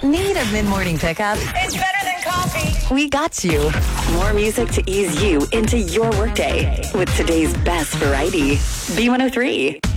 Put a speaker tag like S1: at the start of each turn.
S1: Need a mid-morning pickup?
S2: It's better than coffee.
S1: We got you.
S3: More music to ease you into your workday with today's best variety. B103.